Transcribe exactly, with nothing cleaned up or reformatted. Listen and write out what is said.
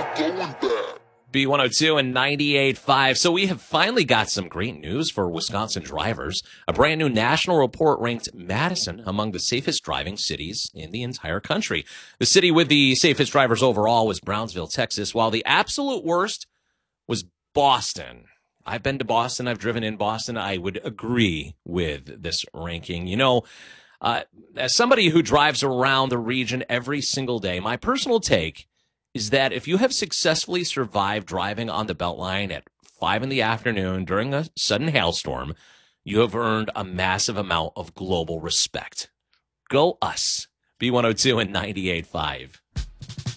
B one oh two and ninety-eight point five. So we have finally got some great news for Wisconsin drivers. A brand new national report ranked Madison among the safest driving cities in the entire country. The city with the safest drivers overall was Brownsville, Texas, while the absolute worst was Boston. I've been to Boston. I've driven in Boston. I would agree with this ranking. You know, uh, as somebody who drives around the region every single day, my personal take is that if you have successfully survived driving on the Beltline at five in the afternoon during a sudden hailstorm, you have earned a massive amount of global respect. Go us. B one oh two and ninety-eight point five.